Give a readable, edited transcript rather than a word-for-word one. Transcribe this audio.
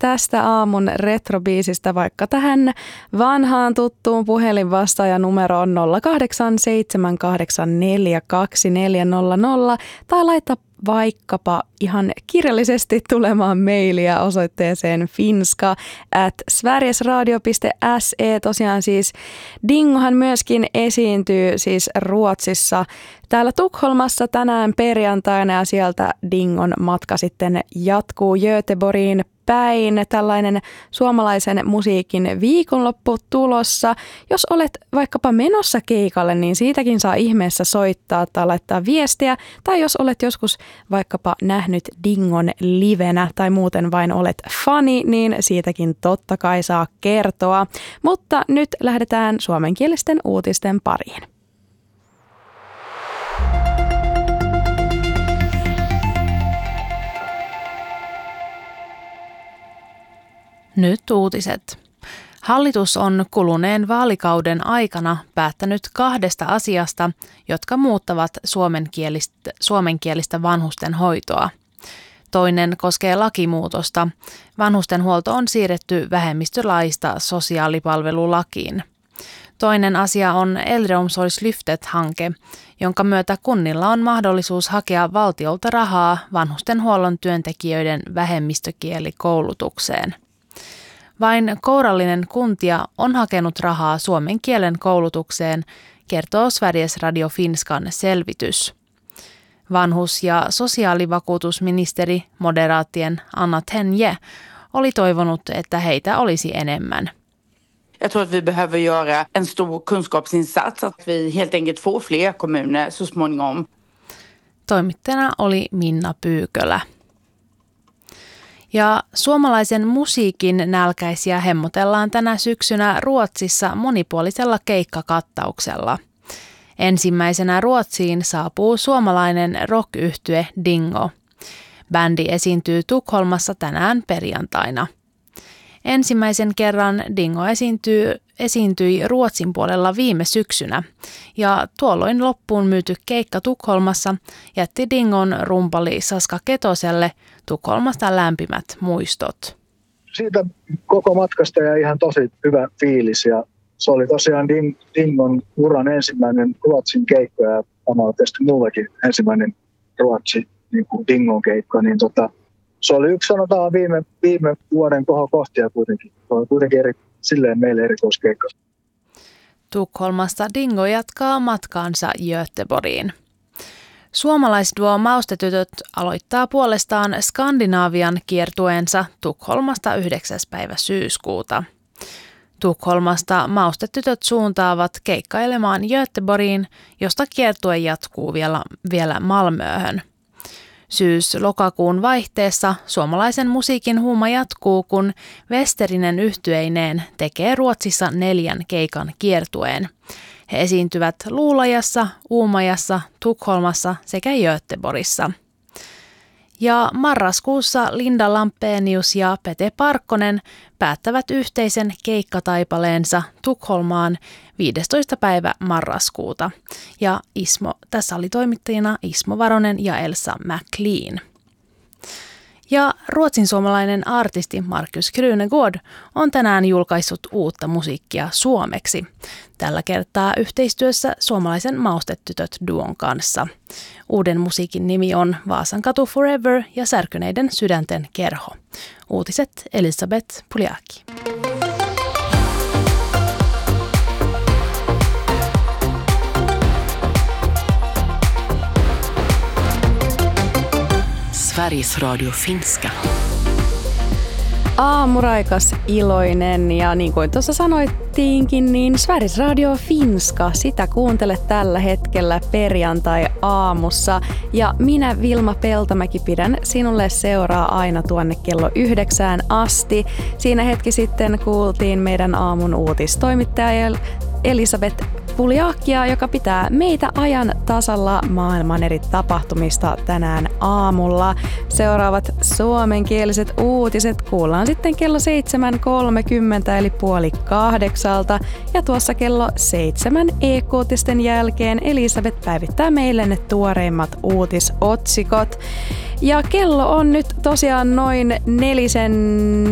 tästä aamun retrobiisistä vaikka tähän vanhaan tuttuun puhelinvastaajanumeroon 0878424000 tai laita vaikkapa ihan kirjallisesti tulemaan mailia osoitteeseen finska@sverigesradio.se. Tosiaan siis Dingohan myöskin esiintyy siis Ruotsissa täällä Tukholmassa tänään perjantaina ja sieltä Dingon matka sitten jatkuu Göteborgiin päin. Tällainen suomalaisen musiikin viikonloppu tulossa. Jos olet vaikkapa menossa keikalle, niin siitäkin saa ihmeessä soittaa tai laittaa viestiä. Tai jos olet joskus vaikkapa nähnyt Dingon livenä tai muuten vain olet fani, niin siitäkin totta kai saa kertoa. Mutta nyt lähdetään suomenkielisten uutisten pariin. Nyt uutiset. Hallitus on kuluneen vaalikauden aikana päättänyt 2 asiasta, jotka muuttavat suomenkielistä vanhustenhoitoa. Toinen koskee lakimuutosta. Vanhustenhuolto on siirretty vähemmistölaista sosiaalipalvelulakiin. Toinen asia on Äldreomsorgslyftet-hanke, jonka myötä kunnilla on mahdollisuus hakea valtiolta rahaa vanhustenhuollon työntekijöiden vähemmistökielikoulutukseen. Vain kourallinen kuntia on hakenut rahaa suomen kielen koulutukseen, kertoo Sveriges Radio Finskan selvitys. Vanhus- ja sosiaalivakuutusministeri moderaatien Anna Tenje oli toivonut, että heitä olisi enemmän. Jag tror att vi behöver göra en stor kunskapsinsats, att vi helt enkelt får fler kommuner så småningom. Toimittajana oli Minna Pyykölä. Ja suomalaisen musiikin nälkäisiä hemmotellaan tänä syksynä Ruotsissa monipuolisella keikkakattauksella. Ensimmäisenä Ruotsiin saapuu suomalainen rock-yhtye Dingo. Bändi esiintyy Tukholmassa tänään perjantaina. Ensimmäisen kerran Dingo esiintyi Ruotsin puolella viime syksynä ja tuolloin loppuun myyty keikka Tukholmassa jätti Dingon rumpali Saska Ketoselle Tukholmasta lämpimät muistot. Siitä koko matkasta jäi ihan tosi hyvä fiilis ja se oli tosiaan Dingon uran ensimmäinen Ruotsin keikka ja tämä on tietysti mullekin ensimmäinen Ruotsi niin kuin Dingon keikka, niin se oli yksi sanotaan viime vuoden kohokohtia kuitenkin. Se oli kuitenkin silleen meille erikoiskeikka. Tukholmasta Dingo jatkaa matkaansa Göteborgiin. Suomalaisduo Maustetytöt aloittaa puolestaan Skandinavian kiertueensa Tukholmasta 9. päivä syyskuuta. Tukholmasta Maustetytöt suuntaavat keikkailemaan Göteborgiin, josta kiertue jatkuu vielä Malmöhön. Syys-lokakuun vaihteessa suomalaisen musiikin huuma jatkuu, kun Westerinen yhtyeineen tekee Ruotsissa 4 keikan kiertueen. He esiintyvät Luulajassa, Uumajassa, Tukholmassa sekä Göteborgissa. Ja marraskuussa Linda Lampenius ja Pete Parkkonen päättävät yhteisen keikkataipaleensa Tukholmaan 15. päivä marraskuuta. Ja tässä oli toimittajina Ismo Varonen ja Elsa McLean. Ja ruotsinsuomalainen artisti Markus Krunegård on tänään julkaissut uutta musiikkia suomeksi. Tällä kertaa yhteistyössä suomalaisen Maustetytöt-duon kanssa. Uuden musiikin nimi on Vaasankatu Forever ja Särkyneiden sydänten kerho. Uutiset Elisabeth Puljaki. Sveriges Radio Finska. Aamuraikas iloinen ja niin kuin tuossa sanoittiinkin, niin Sveriges Radio Finska, sitä kuuntelet tällä hetkellä perjantai-aamussa. Ja minä Vilma Peltomäki pidän sinulle seuraa aina tuonne kello 9 asti. Siinä hetki sitten kuultiin meidän aamun uutistoimittaja Elisabeth Puljakia, joka pitää meitä ajan tasalla maailman eri tapahtumista tänään aamulla. Seuraavat suomenkieliset uutiset kuullaan sitten kello 7.30 eli 7:30. Ja tuossa kello 7 EK-uutisten jälkeen Elisabeth päivittää meille ne tuoreimmat uutisotsikot. Ja kello on nyt tosiaan noin 4